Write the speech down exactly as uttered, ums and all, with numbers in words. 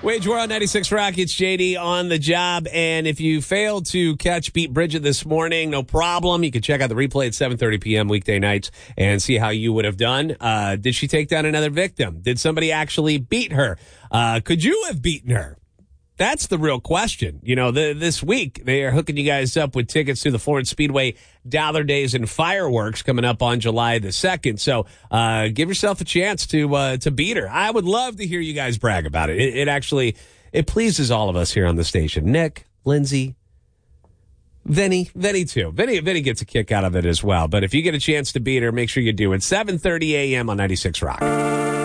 Wage War on ninety-six Rock. It's J D on the job. And if you failed to catch Beat Bridget this morning, no problem. You can check out the replay at seven thirty p.m. weekday nights and see how you would have done. Uh, did she take down another victim? Did somebody actually beat her? Uh, could you have beaten her? That's the real question. You know, the, this week, they are hooking you guys up with tickets to the Florence Speedway Dollar Days and Fireworks coming up on July the second. So uh, give yourself a chance to uh, to beat her. I would love to hear you guys brag about it. It, it actually, it pleases all of us here on the station. Nick, Lindsay, Vinny, Vinny too. Vinny, Vinny gets a kick out of it as well. But if you get a chance to beat her, make sure you do it. seven thirty a.m. on ninety-six Rock.